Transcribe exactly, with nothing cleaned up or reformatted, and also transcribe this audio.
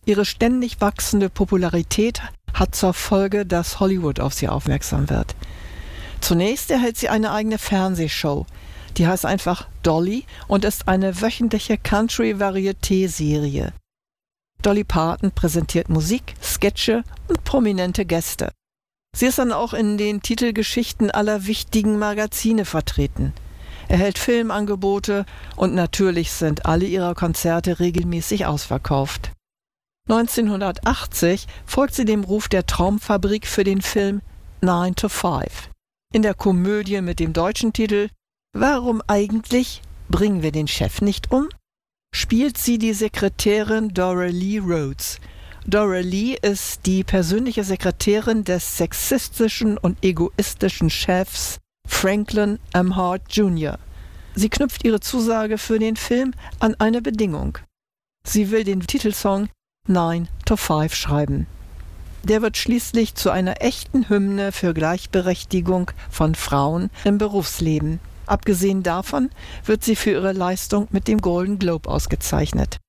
Ihre ständig wachsende Popularität hat zur Folge, dass Hollywood auf sie aufmerksam wird. Zunächst erhält sie eine eigene Fernsehshow. Die heißt einfach Dolly und ist eine wöchentliche Country-Varieté-Serie. Dolly Parton präsentiert Musik, Sketche und prominente Gäste. Sie ist dann auch in den Titelgeschichten aller wichtigen Magazine vertreten, erhält Filmangebote und natürlich sind alle ihrer Konzerte regelmäßig ausverkauft. neunzehnhundertachtzig folgt sie dem Ruf der Traumfabrik für den Film nine to five. In der Komödie mit dem deutschen Titel »Warum eigentlich bringen wir den Chef nicht um?« spielt sie die Sekretärin Dora Lee Rhodes. Dora Lee ist die persönliche Sekretärin des sexistischen und egoistischen Chefs Franklin M. Hart Junior Sie knüpft ihre Zusage für den Film an eine Bedingung. Sie will den Titelsong nine to five schreiben. Der wird schließlich zu einer echten Hymne für Gleichberechtigung von Frauen im Berufsleben. Abgesehen davon wird sie für ihre Leistung mit dem Golden Globe ausgezeichnet.